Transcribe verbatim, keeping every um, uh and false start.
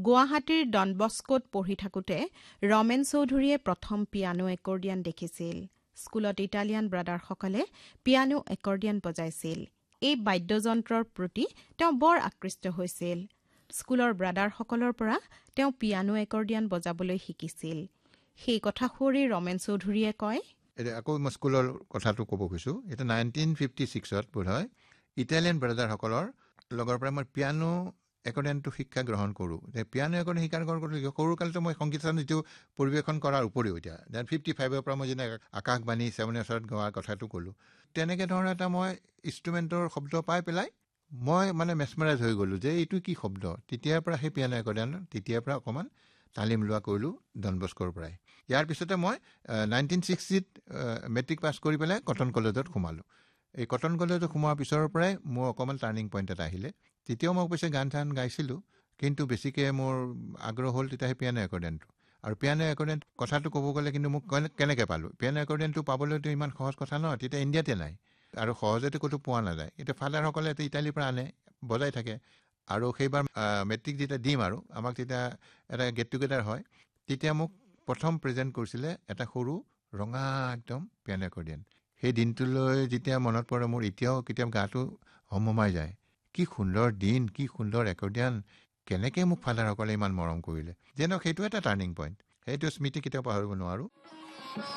গুৱাহাটীৰ ডন বস্কোত পঢ়ি থাকোঁতে ৰমেন চৌধুৰীয়ে প্ৰথম পিয়ানো একৰ্ডিয়ান দেখিছিল। স্কুলত ইটালিয়ান ব্ৰাদাৰসকলে পিয়ানো একৰ্ডিয়ান বজাইছিল। এই বাদ্যযন্ত্ৰৰ প্ৰতি তেওঁ বৰ আকৃষ্ট হৈছিল। স্কুলৰ ব্ৰাদাৰসকলৰ পৰা তেওঁ পিয়ানো একৰ্ডিয়ান বজাবলৈ শিকিছিল। সেই কথা সুৰি ৰমেন চৌধুৰীয়ে কয়, আকৌ মই স্কুলৰ কথাটো ক'ব খুজিছোঁ। এটা নাইনটিন ফিফটি ছিক্সত বোধ হয় ইটালিয়ান ব্ৰাদাৰসকলৰ লগৰ পৰা মই পিয়ানো একৰ্ডিয়ানটো শিক্ষা গ্ৰহণ কৰোঁ। পিয়ানো একৰ্ডিয়ান শিক্ষা গ্ৰহণ কৰোঁ সৰুকালতে মই সংগীতান যিটো পৰিৱেশন কৰাৰ উপৰিও এতিয়া দেন ফিফটি ফাইভৰ পৰা মই যেনে আকাশবাণী ছেভেন ওচৰত গোৱাৰ কথাটো ক'লোঁ। তেনেকৈ ধৰণৰ এটা মই ইনষ্ট্ৰুমেণ্টৰ শব্দ পাই পেলাই মই মানে মেছমাৰাইজ হৈ গ'লোঁ যে এইটো কি শব্দ। তেতিয়াৰ পৰা সেই পিয়ানো একৰ্ডিয়ান তেতিয়াৰ পৰা অকণমান তালিম লোৱা কৰিলোঁ ডন বস্কোৰ পৰাই। ইয়াৰ পিছতে মই নাইনটিন ছিক্সটিত মেট্ৰিক পাছ কৰি পেলাই কটন কলেজত সোমালোঁ। এই কটন কলেজত সোমোৱাৰ পিছৰ পৰাই মোৰ অকণমান টাৰ্ণিং পইণ্ট এটা আহিলে। তেতিয়াও মই অৱশ্যে গান চান গাইছিলোঁ, কিন্তু বেছিকৈ মোৰ আগ্ৰহ হ'ল তেতিয়া সেই পিয়ানো একৰ্ডিয়ানটো। আৰু পিয়ানো একৰ্ডিয়ান কথাটো ক'ব গ'লে কিন্তু মোক কেনেকৈ পালোঁ, পিয়ানো একৰ্ডিয়ানটো পাবলৈতো ইমান সহজ কথা নহয়, তেতিয়া ইণ্ডিয়াতে নাই আৰু সহজতে ক'তো পোৱা নাযায়। এতিয়া ফাদাৰসকলে এতিয়া ইটালীৰ পৰা আনে, বজাই থাকে। আৰু সেইবাৰ মেট্ৰিক যেতিয়া দিম আৰু আমাক তেতিয়া এটা গেট টুগেডাৰ হয়, তেতিয়া মোক প্ৰথম প্ৰেজেণ্ট কৰিছিলে এটা সৰু ৰঙা একদম পিয়ানো একৰ্ডিয়ান। সেই দিনটোলৈ যেতিয়া মনত পৰে মোৰ এতিয়াও কেতিয়াবা গাটো হমহমাই যায়। কি সুন্দৰ দিন, কি সুন্দৰ একৰ্ডিয়ান, কেনেকৈ মোক ফাদাৰসকলে ইমান মৰম কৰিলে। যেন সেইটো এটা টাৰ্ণিং পইণ্ট, সেইটো স্মৃতি কেতিয়াও পাহৰিব নোৱাৰোঁ।